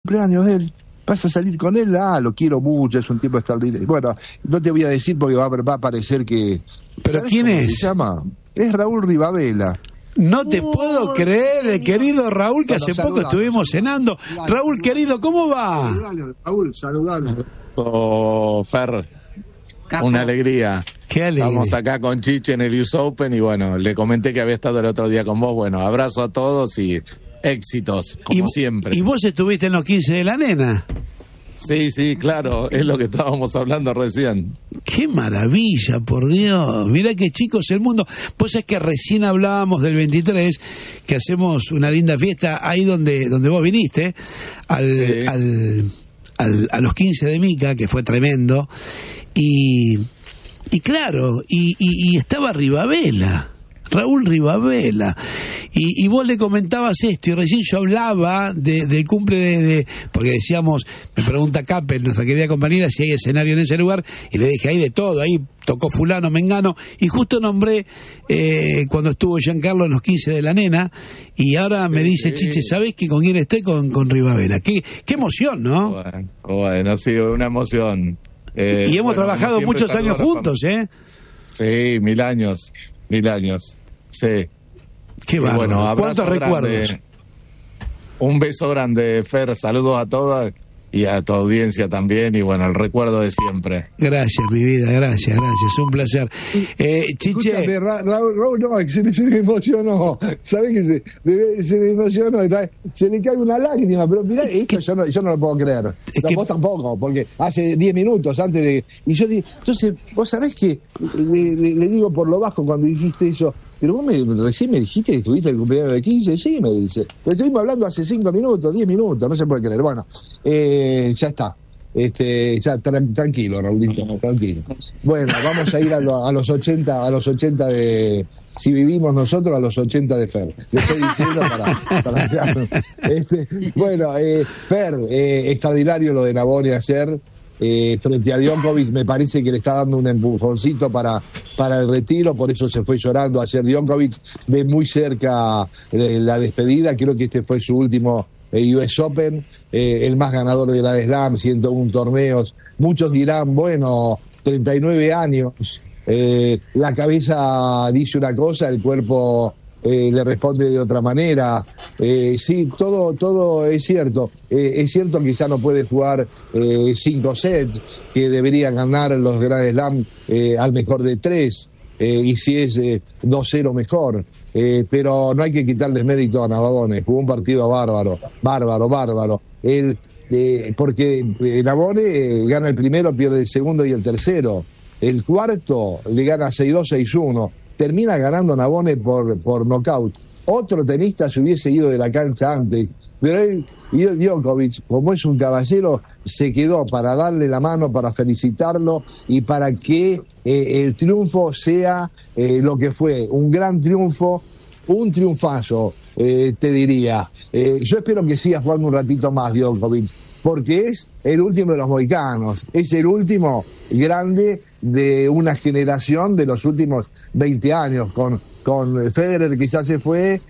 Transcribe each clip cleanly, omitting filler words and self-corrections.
cumpleaños de él. ¿Vas a salir con él? Lo quiero mucho, es un tipo extraordinario. Bueno, no te voy a decir porque va a parecer que... ¿Pero quién es? Se llama? Es Raúl Rivabela. No te puedo creer, el querido Raúl, que hace poco estuvimos cenando. Raúl, querido, ¿cómo va? Raúl, saludalo. Fer, una alegría. Qué alegría. Estamos acá con Chiche en el US Open y bueno, le comenté que había estado el otro día con vos. Bueno, abrazo a todos y éxitos, como siempre. ¿Y vos estuviste en los 15 de la nena? Sí, claro, es lo que estábamos hablando recién. ¡Qué maravilla, por Dios! Mirá qué chico es el mundo. Pues es que recién hablábamos del 23, que hacemos una linda fiesta ahí donde vos viniste, a los 15 de Mica, que fue tremendo, y claro, y estaba Rivabela. Raúl Rivabela, y vos le comentabas esto, y recién yo hablaba del cumple de porque decíamos, me pregunta Capel, nuestra querida compañera, si hay escenario en ese lugar, y le dije, hay de todo, ahí tocó fulano, mengano, y justo nombré cuando estuvo Giancarlo en los 15 de la nena, y ahora me dice, Chiche, ¿sabés que con quién estoy? Con Rivabela. Qué emoción, ¿no? Bueno, sí, una emoción. Y hemos trabajado muchos años juntos, ¿eh? Sí, 1000 años. Sí. Qué bárbaro. Bueno, ¿cuántos recuerdos? Un beso grande, Fer. Saludos a todas y a tu audiencia también. Y bueno, el recuerdo de siempre. Gracias, mi vida, gracias. Un placer. Chiche. Escúchame, Raúl, no, se me emocionó. ¿Sabés que se me emocionó? Se le cae una lágrima. Pero mirá, esto yo no lo puedo creer. Vos tampoco, porque hace 10 minutos antes de... Y yo dije, entonces, vos sabés que le digo por lo bajo cuando dijiste eso. Pero vos recién me dijiste que estuviste el cumpleaños de 15, sí, me dice. Pero estuvimos hablando hace 5 minutos, 10 minutos, no se puede creer. Bueno, ya está. Ya tranquilo, Raulito, tranquilo. Bueno, vamos a ir a los 80 de... Si vivimos nosotros, a los 80 de Fer. Le estoy diciendo para bueno, Fer, extraordinario lo de Navone ayer. Frente a Djokovic me parece que le está dando un empujoncito para el retiro, por eso se fue llorando ayer Djokovic, ve muy cerca la despedida, creo que este fue su último US Open, el más ganador de la Slam, 101 torneos, muchos dirán, bueno, 39 años, la cabeza dice una cosa, el cuerpo le responde de otra manera. Sí, todo es cierto. Es cierto que ya no puede jugar 5 sets, que deberían ganar los Grand Slam al mejor de 3, y si es 2-0 mejor. Pero no hay que quitarles mérito a Navone. Jugó un partido bárbaro. Él, porque Navone gana el primero, pierde el segundo y el tercero. El cuarto le gana 6-2, 6-1. Termina ganando Navone por nocaut. Otro tenista se hubiese ido de la cancha antes, pero Djokovic, como es un caballero, se quedó para darle la mano, para felicitarlo y para que el triunfo sea lo que fue, un gran triunfo, un triunfazo, te diría. Yo espero que siga jugando un ratito más Djokovic, porque es el último de los mohicanos, es el último grande de una generación de los últimos 20 años, con Federer que ya se fue,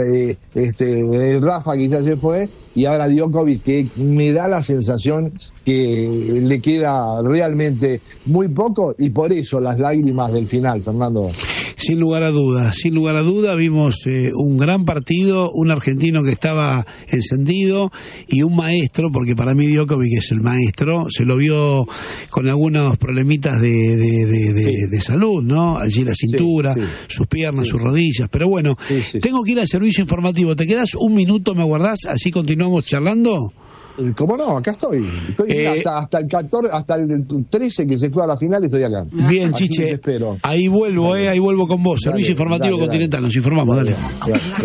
el Rafa que ya se fue, y ahora Djokovic, que me da la sensación que le queda realmente muy poco, y por eso las lágrimas del final, Fernando. Sin lugar a dudas, vimos un gran partido, un argentino que estaba encendido y un maestro, porque para mí Djokovic es el maestro, se lo vio con algunos problemitas de salud, ¿no? Allí la cintura, sus piernas, sus rodillas, pero bueno, tengo que ir al servicio informativo, ¿te quedas un minuto, me guardás, así continuamos charlando? ¿Cómo no? Acá estoy hasta el 14, hasta el 13 que se juega la final, estoy acá. Bien, Chiche, ahí vuelvo con vos, servicio informativo continental, nos informamos, dale.